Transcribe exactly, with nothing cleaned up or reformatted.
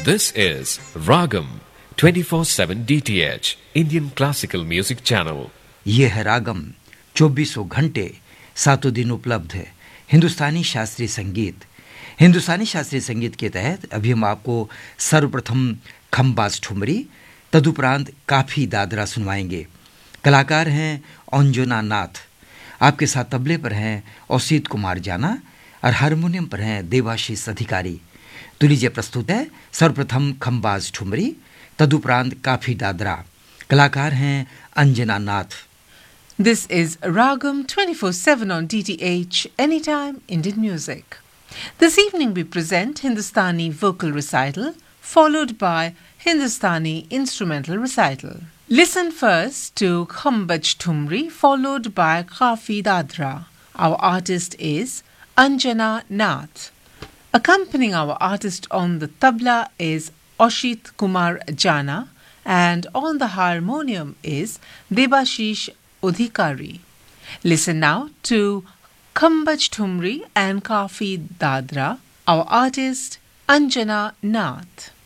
This is Ragam twenty-four seven D T H Indian Classical Music Channel. ये है रागम चौबीसों घंटे सातों दिन उपलब्ध है हिंदुस्तानी शास्त्रीय संगीत। हिंदुस्तानी शास्त्रीय संगीत के तहत अभी हम आपको सर्वप्रथम खम्बाज ठुमरी तदुपरांत काफी दादरा सुनवाएंगे। कलाकार हैं अंजना नाथ। आपके साथ तबले पर हैं औसित कुमार जाना और हारमोनियम पर हैं देवाशीष अधिकारी। तो लीजिए प्रस्तुत है सर्वप्रथम खम्बाज ठुमरी तदुपरांत काफी दादरा। कलाकार हैं अंजना नाथ। This is Ragam twenty-four seven on D T H, Anytime Indian Music. This evening we present Hindustani vocal recital followed by Hindustani instrumental recital. Listen first to Khambaj Thumri followed by Kafi Dadra. Our artist is Anjana Nath. Accompanying our artist on the tabla is Oshit Kumar Jana and on the harmonium is Debashish Udhikari. Listen now to Khambaj Thumri and Kafi Dadra. Our artist Anjana Nath.